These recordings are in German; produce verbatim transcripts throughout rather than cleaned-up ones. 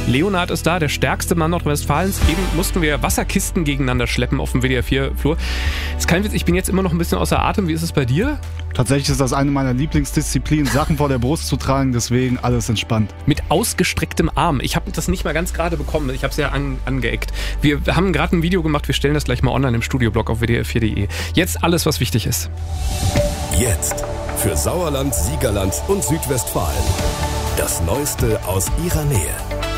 Leonhard ist da, der stärkste Mann Nordrhein-Westfalens. Eben mussten wir Wasserkisten gegeneinander schleppen auf dem W D R vier Flur. Ist kein Witz, ich bin jetzt immer noch ein bisschen außer Atem. Wie ist es bei dir? Tatsächlich ist das eine meiner Lieblingsdisziplinen, Sachen vor der Brust zu tragen, deswegen alles entspannt. Mit ausgestrecktem Arm. Ich habe das nicht mal ganz gerade bekommen. Ich habe es ja an, angeeckt. Wir haben gerade ein Video gemacht. Wir stellen das gleich mal online im Studioblog auf w d r vier punkt d e. Jetzt alles, was wichtig ist. Jetzt für Sauerland, Siegerland und Südwestfalen. Das Neueste aus ihrer Nähe.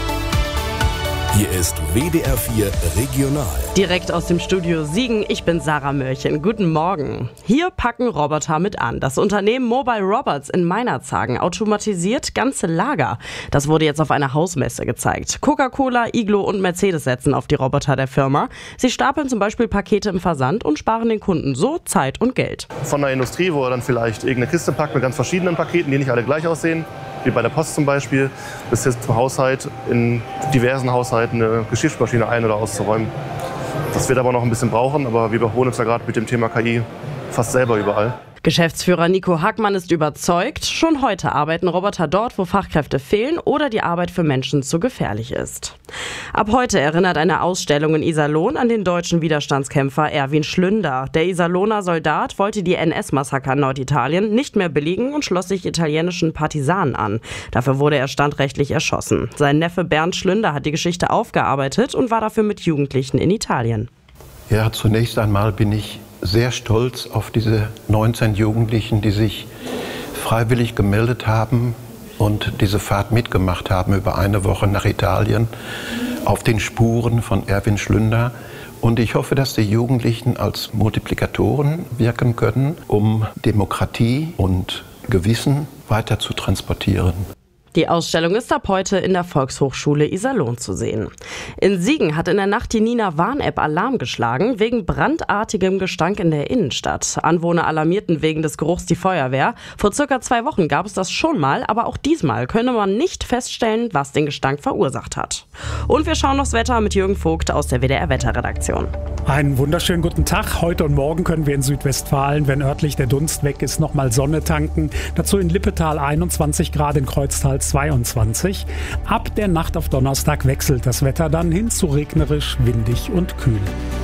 Hier ist W D R vier Regional. Direkt aus dem Studio Siegen, ich bin Sarah Mörchen. Guten Morgen. Hier packen Roboter mit an. Das Unternehmen Mobile Robots in Meinerzhagen automatisiert ganze Lager. Das wurde jetzt auf einer Hausmesse gezeigt. Coca-Cola, Iglo und Mercedes setzen auf die Roboter der Firma. Sie stapeln zum Beispiel Pakete im Versand und sparen den Kunden so Zeit und Geld. Von der Industrie, wo er dann vielleicht irgendeine Kiste packt mit ganz verschiedenen Paketen, die nicht alle gleich aussehen, wie bei der Post zum Beispiel, bis jetzt zum Haushalt in diversen Haushalten eine Geschirrspülmaschine ein- oder auszuräumen. Das wird aber noch ein bisschen brauchen, aber wir überholen uns ja gerade mit dem Thema K I fast selber überall. Geschäftsführer Nico Hackmann ist überzeugt, schon heute arbeiten Roboter dort, wo Fachkräfte fehlen oder die Arbeit für Menschen zu gefährlich ist. Ab heute erinnert eine Ausstellung in Iserlohn an den deutschen Widerstandskämpfer Erwin Schlünder. Der Iserlohner Soldat wollte die N S-Massaker in Norditalien nicht mehr billigen und schloss sich italienischen Partisanen an. Dafür wurde er standrechtlich erschossen. Sein Neffe Bernd Schlünder hat die Geschichte aufgearbeitet und war dafür mit Jugendlichen in Italien. Ja, zunächst einmal bin ich sehr stolz auf diese neunzehn Jugendlichen, die sich freiwillig gemeldet haben und diese Fahrt mitgemacht haben über eine Woche nach Italien auf den Spuren von Erwin Schlünder. Und ich hoffe, dass die Jugendlichen als Multiplikatoren wirken können, um Demokratie und Gewissen weiter zu transportieren. Die Ausstellung ist ab heute in der Volkshochschule Iserlohn zu sehen. In Siegen hat in der Nacht die Nina-Warn-App Alarm geschlagen wegen brandartigem Gestank in der Innenstadt. Anwohner alarmierten wegen des Geruchs die Feuerwehr. Vor circa zwei Wochen gab es das schon mal, aber auch diesmal könne man nicht feststellen, was den Gestank verursacht hat. Und wir schauen aufs Wetter mit Jürgen Vogt aus der W D R-Wetterredaktion. Einen wunderschönen guten Tag. Heute und morgen können wir in Südwestfalen, wenn örtlich der Dunst weg ist, nochmal Sonne tanken. Dazu in Lippetal einundzwanzig Grad, in Kreuztal zweiundzwanzig. Ab der Nacht auf Donnerstag wechselt das Wetter dann hin zu regnerisch, windig und kühl.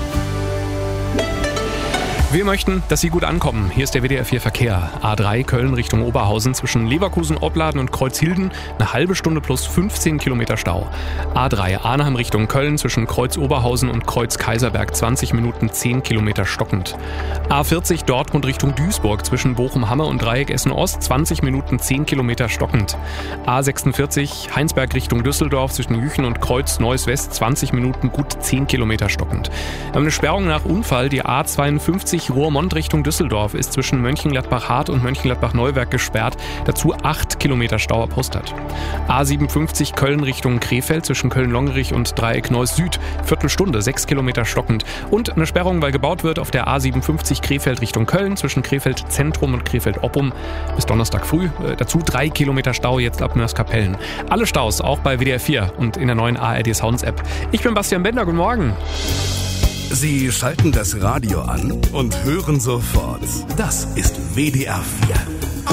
Wir möchten, dass Sie gut ankommen. Hier ist der W D R vier Verkehr. A drei Köln Richtung Oberhausen zwischen Leverkusen, Opladen und Kreuzhilden. Eine halbe Stunde plus fünfzehn Kilometer Stau. A drei Arnhem Richtung Köln zwischen Kreuz Oberhausen und Kreuz Kaiserberg zwanzig Minuten zehn Kilometer stockend. A vierzig Dortmund Richtung Duisburg zwischen Bochum-Hamme und Dreieck Essen-Ost zwanzig Minuten zehn Kilometer stockend. A sechsundvierzig Heinsberg Richtung Düsseldorf zwischen Jüchen und Kreuz Neuss West zwanzig Minuten gut zehn Kilometer stockend. Wir haben eine Sperrung nach Unfall. Die A zweiundfünfzig Rohrmond Richtung Düsseldorf ist zwischen Mönchengladbach-Hart und Mönchengladbach-Neuwerk gesperrt. Dazu acht Kilometer Stau ab Postert. A siebenundfünfzig Köln Richtung Krefeld zwischen Köln-Longerich und Dreieck Neuss Süd. Viertelstunde, sechs Kilometer stockend. Und eine Sperrung, weil gebaut wird auf der A siebenundfünfzig Krefeld Richtung Köln zwischen Krefeld Zentrum und Krefeld Oppum bis Donnerstag früh. Dazu drei Kilometer Stau jetzt ab Mörs-Kapellen. Alle Staus auch bei W D R vier und in der neuen A R D Sounds App. Ich bin Bastian Bender, guten Morgen. Sie schalten das Radio an und hören sofort. Das ist W D R vier.